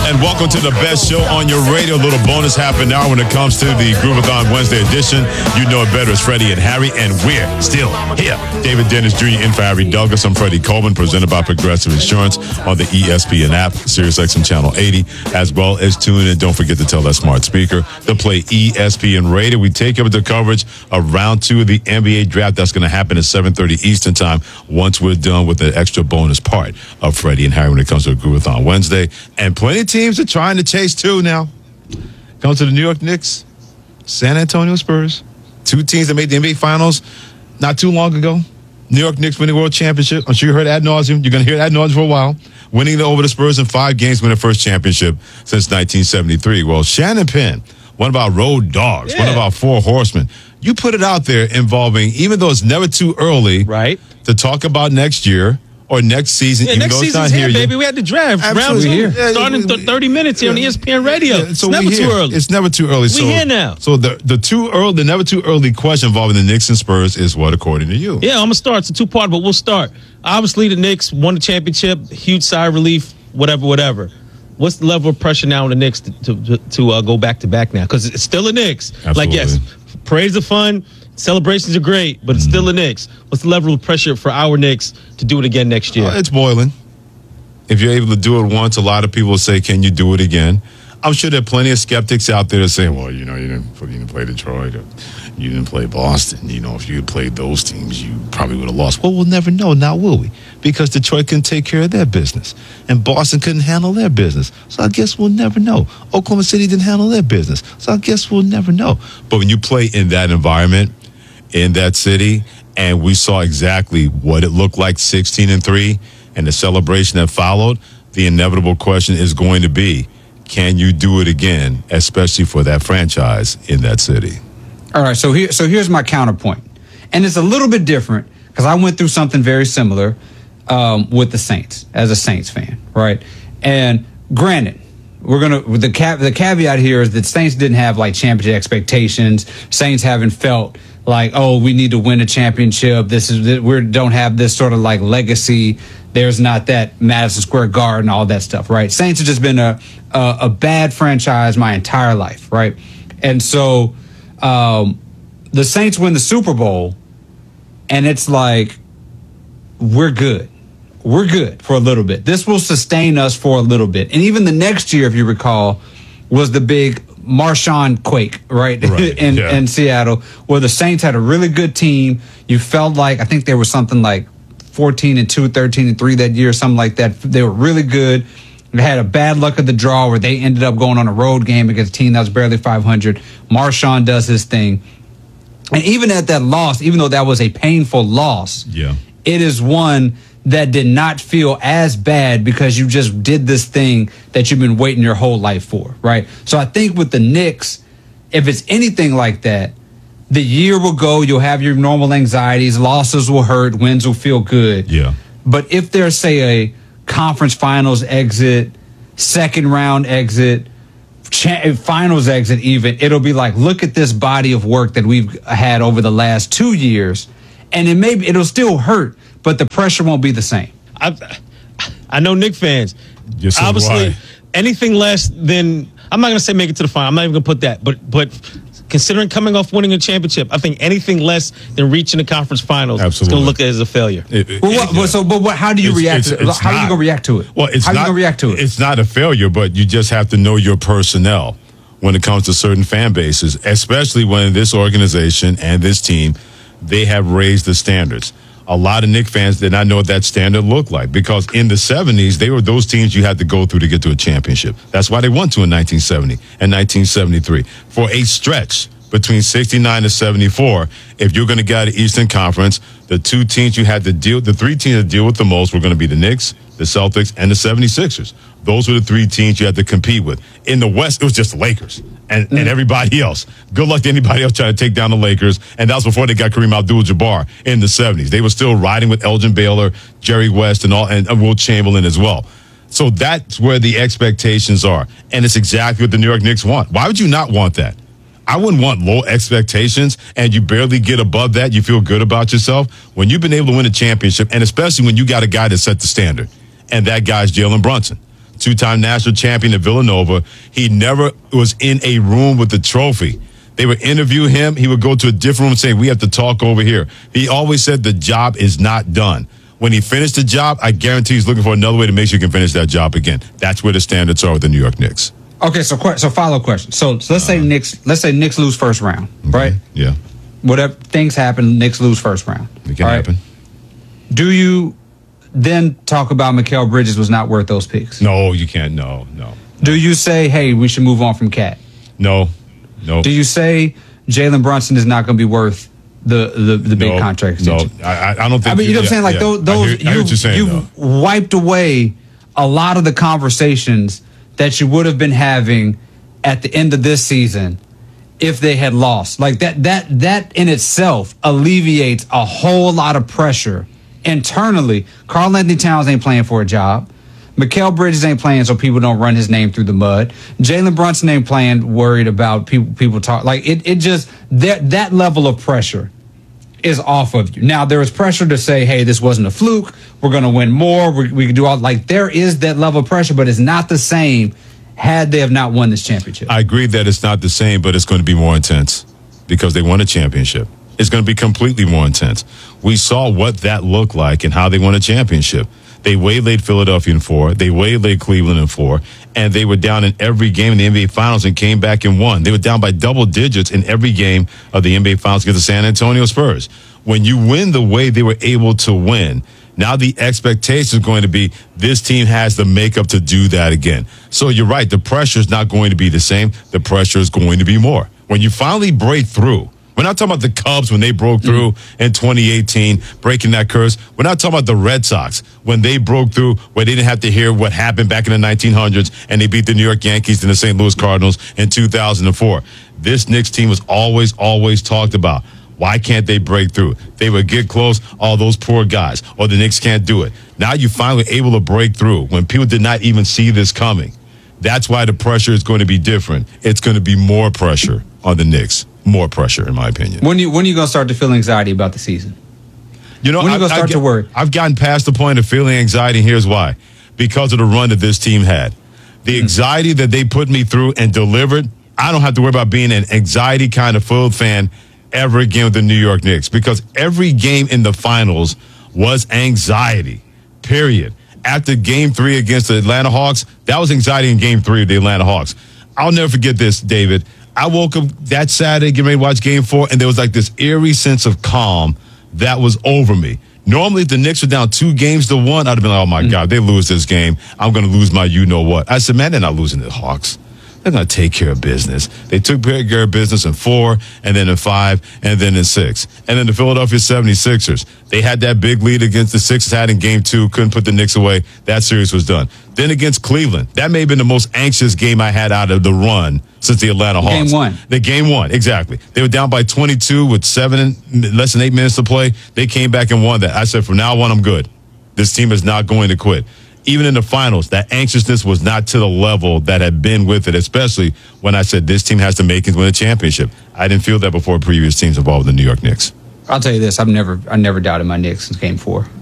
And welcome to the best show on your radio. A little bonus half an hour when it comes to the Groovathon Wednesday edition. You know it better. It's Freddie and Harry, and we're still here. David Dennis Jr. in for Harry Douglas. I'm Freddie Coleman, presented by Progressive Insurance on the ESPN app, SiriusXM Channel 80, as well as tune in. Don't forget to tell that smart speaker to play ESPN Radio. We take up the coverage of round 2 of the NBA draft. That's going to happen at 7:30 Eastern time once we're done with the extra bonus part of Freddie and Harry when it comes to Groovathon Wednesday. And plenty of teams are trying to chase 2 now. Comes to the New York Knicks, San Antonio Spurs. 2 teams that made the NBA Finals not too long ago. New York Knicks winning World Championship. I'm sure you heard ad nauseum. You're going to hear ad nauseum for a while. Winning over the Spurs in 5 games, winning the first championship since 1973. Well, Shannon Penn, one of our road dogs, one of our 4 horsemen. You put it out there involving, even though it's never too early to talk about next year or next season. Yeah, even next though it's season's not here, here baby. We had the draft. Absolutely. Round 2. Yeah, starting 30 minutes here on ESPN Radio. It's never too early. It's never too early. We here now. So the never too early question involving the Knicks and Spurs is what, according to you? Yeah, I'm going to start. It's a 2-part, but we'll start. Obviously, the Knicks won the championship. Huge sigh of relief, whatever. What's the level of pressure now on the Knicks to go back-to-back now? Because it's still the Knicks. Absolutely. Like, yes, parades are fun. Celebrations are great, but it's still the Knicks. What's the level of pressure for our Knicks to do it again next year? It's boiling. If you're able to do it once, a lot of people say, can you do it again? I'm sure there are plenty of skeptics out there saying, well, you didn't play Detroit, or you didn't play Boston. If you had played those teams, you probably would have lost. Well, we'll never know, now will we? Because Detroit couldn't take care of their business, and Boston couldn't handle their business. So I guess we'll never know. Oklahoma City didn't handle their business. So I guess we'll never know. But when you play in that environment, in that city, and we saw exactly what it looked like 16-3 and the celebration that followed, the inevitable question is going to be, can you do it again, especially for that franchise in that city? All right, so here's my counterpoint. And it's a little bit different because I went through something very similar with the Saints as a Saints fan, right? And granted, the caveat here is that Saints didn't have like championship expectations. Saints haven't felt like, oh, we need to win a championship. We don't have this sort of like legacy. There's not that Madison Square Garden, all that stuff, right? Saints have just been a bad franchise my entire life, right? And so the Saints win the Super Bowl, and it's like, we're good. We're good for a little bit. This will sustain us for a little bit. And even the next year, if you recall, was the big Marshawn quake, right? In Seattle, where the Saints had a really good team. You felt like, I think there was something like 14-2, 13-3 that year, something like that. They were really good. They had a bad luck of the draw where they ended up going on a road game against a team that was barely 500. Marshawn does his thing. And even at that loss, even though that was a painful loss, it is one that did not feel as bad because you just did this thing that you've been waiting your whole life for, right? So I think with the Knicks, if it's anything like that, the year will go, you'll have your normal anxieties, losses will hurt, wins will feel good. Yeah. But if there's, say, a conference finals exit, second round exit, finals exit even, it'll be like, look at this body of work that we've had over the last 2 years, and it'll still hurt, but the pressure won't be the same. I know Knicks fans. Obviously, anything less than, I'm not going to say make it to the final. I'm not even going to put that. But considering coming off winning a championship, I think anything less than reaching the conference finals is going to look as a failure. How do you react to it? How are you going to react to it? Well, how are you going to react to it? It's not a failure, but you just have to know your personnel when it comes to certain fan bases, especially when this organization and this team, they have raised the standards. A lot of Knicks fans did not know what that standard looked like because in the 70s, they were those teams you had to go through to get to a championship. That's why they won 2 in 1970 and 1973. For a stretch between 69 and 74, if you're going to get out of the Eastern Conference, the 3 teams to deal with the most were going to be the Knicks, the Celtics, and the 76ers. Those were the 3 teams you had to compete with. In the West, it was just the Lakers and everybody else. Good luck to anybody else trying to take down the Lakers. And that was before they got Kareem Abdul-Jabbar in the 70s. They were still riding with Elgin Baylor, Jerry West, and Wilt Chamberlain as well. So that's where the expectations are. And it's exactly what the New York Knicks want. Why would you not want that? I wouldn't want low expectations and you barely get above that. You feel good about yourself when you've been able to win a championship, and especially when you got a guy that set the standard, and that guy's Jalen Brunson. two-time national champion at Villanova. He never was in a room with the trophy. They would interview him. He would go to a different room and say, we have to talk over here. He always said the job is not done. When he finished the job, I guarantee he's looking for another way to make sure he can finish that job again. That's where the standards are with the New York Knicks. Okay, so follow question. So let's say Knicks lose first round, right? Yeah. Whatever things happen, Knicks lose first round. It can happen. Do you then talk about Mikal Bridges was not worth those picks? No, you can't. No. Do you say, hey, we should move on from Cat? No. Do you say Jalen Brunson is not going to be worth the big contract extension? No, I don't think. I mean, you know what I'm saying? Like those, I hear what you're saying, you've wiped away a lot of the conversations that you would have been having at the end of this season if they had lost. Like that in itself alleviates a whole lot of pressure internally. Karl Anthony Towns ain't playing for a job. Mikal Bridges ain't playing so people don't run his name through the mud. Jalen Brunson ain't playing worried about people talk. Like it just that level of pressure is off of you. Now there is pressure to say, hey, this wasn't a fluke. We're going to win more. We can do all, like, there is that level of pressure, but it's not the same had they have not won this championship. I agree that it's not the same, but it's going to be more intense because they won a championship. It's going to be completely more intense. We saw what that looked like and how they won a championship. They waylaid Philadelphia in 4. They waylaid Cleveland in 4. And they were down in every game in the NBA Finals and came back and won. They were down by double digits in every game of the NBA Finals against the San Antonio Spurs. When you win the way they were able to win, now the expectation is going to be this team has the makeup to do that again. So you're right. The pressure is not going to be the same. The pressure is going to be more. When you finally break through, we're not talking about the Cubs when they broke through in 2018, breaking that curse. We're not talking about the Red Sox when they broke through, where they didn't have to hear what happened back in the 1900s, and they beat the New York Yankees and the St. Louis Cardinals in 2004. This Knicks team was always talked about. Why can't they break through? They would get close, all those poor guys, or the Knicks can't do it. Now you're finally able to break through when people did not even see this coming. That's why the pressure is going to be different. It's going to be more pressure on the Knicks. More pressure, in my opinion. When are you going to start to feel anxiety about the season? You know, when are you going to start to worry? I've gotten past the point of feeling anxiety, and here's why. Because of the run that this team had. The anxiety that they put me through and delivered, I don't have to worry about being an anxiety kind of filled fan ever again with the New York Knicks. Because every game in the finals was anxiety, period. After Game 3 against the Atlanta Hawks, that was anxiety in Game 3 of the Atlanta Hawks. I'll never forget this, David. I woke up that Saturday, getting ready to watch Game 4, and there was like this eerie sense of calm that was over me. Normally, if the Knicks were down 2-1, I'd have been like, oh, my God, they lose this game. I'm going to lose my you-know-what. I said, man, they're not losing the Hawks. They're going to take care of business. They took care of business in 4, and then in 5, and then in 6. And then the Philadelphia 76ers. They had that big lead against the Sixers, had in Game 2, couldn't put the Knicks away. That series was done. Then against Cleveland. That may have been the most anxious game I had out of the run since the Atlanta Hawks. Game 1. The Game 1, exactly. They were down by 22 with less than 8 minutes to play. They came back and won that. I said, from now on, I'm good. This team is not going to quit. Even in the finals, that anxiousness was not to the level that had been with it, especially when I said this team has to make it win a championship. I didn't feel that before previous teams involved with the New York Knicks. I'll tell you this: I never doubted my Knicks since Game 4.